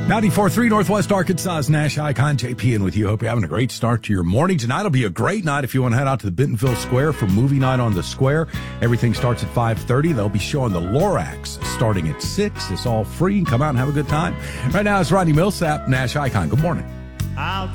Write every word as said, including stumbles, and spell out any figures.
ninety-four point three Northwest Arkansas's Nash Icon, J P in with you. Hope you're having a great start to your morning. Tonight will be a great night if you want to head out to the Bentonville Square for movie night on the Square. Everything starts at five thirty. They'll be showing the Lorax starting at six. It's all free. Come out and have a good time. Right now, it's Rodney Millsap, Nash Icon. Good morning. I'll